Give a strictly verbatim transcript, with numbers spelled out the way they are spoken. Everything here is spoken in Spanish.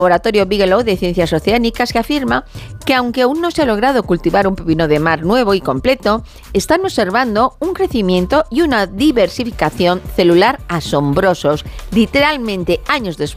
Laboratorio Bigelow de Ciencias Oceánicas, que afirma que aunque aún no se ha logrado cultivar un pepino de mar nuevo y completo, están observando un crecimiento y una diversificación celular asombrosos. Literalmente años después